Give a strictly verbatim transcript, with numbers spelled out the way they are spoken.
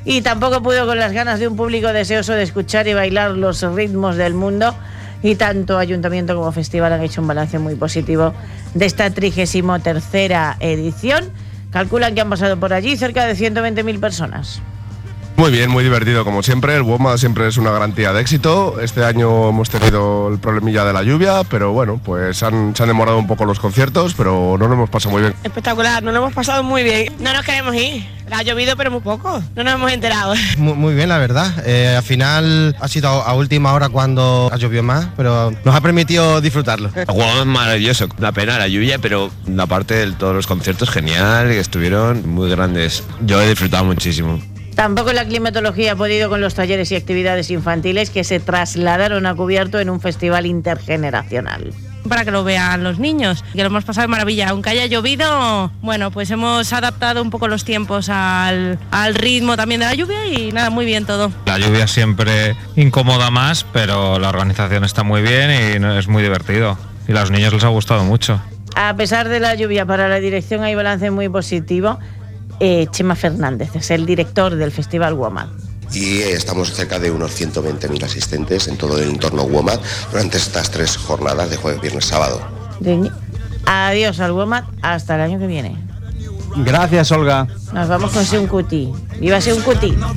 y tampoco pudo con las ganas de un público deseoso de escuchar y bailar los ritmos del mundo. Y tanto Ayuntamiento como Festival han hecho un balance muy positivo de esta trigésimo tercera edición. Calculan que han pasado por allí cerca de ciento veinte mil personas. Muy bien, muy divertido como siempre. El WOMAD siempre es una garantía de éxito. Este año hemos tenido el problemilla de la lluvia, pero bueno, pues han, se han demorado un poco los conciertos, pero no nos hemos pasado muy bien. Espectacular, nos lo hemos pasado muy bien. No nos queremos ir. Ha llovido, pero muy poco. No nos hemos enterado. Muy, muy bien, la verdad. Eh, al final ha sido a última hora cuando ha llovido más, pero nos ha permitido disfrutarlo. El juego es maravilloso. Una pena la lluvia, pero la parte de todos los conciertos genial, que estuvieron muy grandes. Yo he disfrutado muchísimo. Tampoco la climatología ha podido con los talleres y actividades infantiles que se trasladaron a cubierto en un festival intergeneracional. Para que lo vean los niños, que lo hemos pasado de maravilla. Aunque haya llovido, bueno, pues hemos adaptado un poco los tiempos al, al ritmo también de la lluvia y nada, muy bien todo. La lluvia siempre incomoda más, pero la organización está muy bien y es muy divertido. Y a los niños les ha gustado mucho. A pesar de la lluvia, para la dirección hay balance muy positivo. Eh, Chema Fernández es el director del Festival WOMAD. Y estamos cerca de unos ciento veinte mil asistentes en todo el entorno WOMAD durante estas tres jornadas de jueves, viernes, sábado. Adiós al WOMAD, hasta el año que viene. Gracias, Olga. Nos vamos con Seun Kuti. ¡Viva Seun Kuti!